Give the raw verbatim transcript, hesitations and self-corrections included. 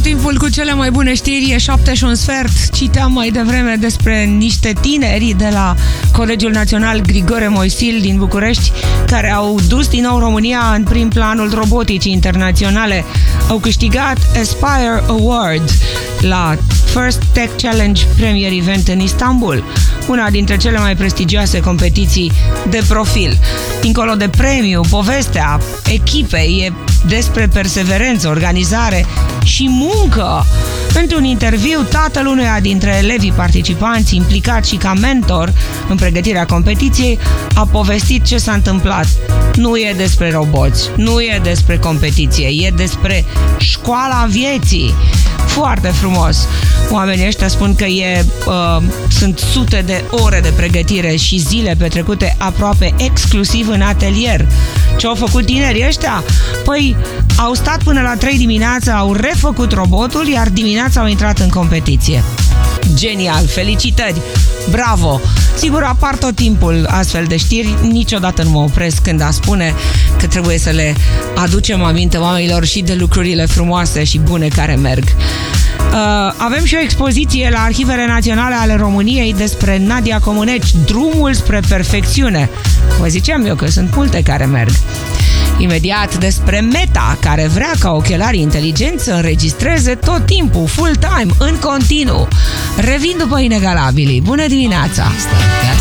timpul cu cele mai bune știri, e șapte și un sfert. Citeam mai devreme despre niște tineri de la Colegiul Național Grigore Moisil din București care au dus din nou România în prim planul roboticii internaționale. Au câștigat Aspire Award la First Tech Challenge Premier Event în Istanbul, una dintre cele mai prestigioase competiții de profil. Dincolo de premiu, povestea echipei e despre perseverență, organizare și muncă. Într-un interviu, tatăl unuia dintre elevii participanți, implicat și ca mentor în pregătirea competiției, a povestit ce s-a întâmplat. Nu e despre roboți, nu e despre competiție, e despre școala vieții. Foarte frumos. Oamenii ăștia spun că e, uh, sunt sute de ore de pregătire și zile petrecute aproape exclusiv în atelier. Ce au făcut tinerii ăștia? Păi, au stat până la trei dimineața, au refăcut robotul, iar dimineața au intrat în competiție. Genial! Felicitări! Bravo! Sigur, apar tot timpul astfel de știri, niciodată nu mă opresc când a spune că trebuie să le aducem aminte oamenilor și de lucrurile frumoase și bune care merg. Uh, avem și o expoziție la Arhivele Naționale ale României despre Nadia Comuneci, drumul spre perfecțiune. Vă ziceam eu că sunt multe care merg. Imediat despre Meta, care vrea ca ochelarii inteligenți să înregistreze tot timpul, full time, în continuu. Revin după Inegalabilii. Bună dimineața!